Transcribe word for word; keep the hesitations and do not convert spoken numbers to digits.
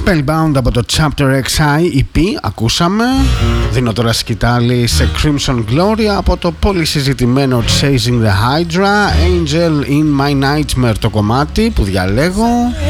Spellbound από το Chapter εξ άι ι πι ακούσαμε. Δίνω τώρα σκητάλη σε Crimson Glory από το πολύ συζητημένο Chasing the Hydra, Angel in My Nightmare το κομμάτι που διαλέγω.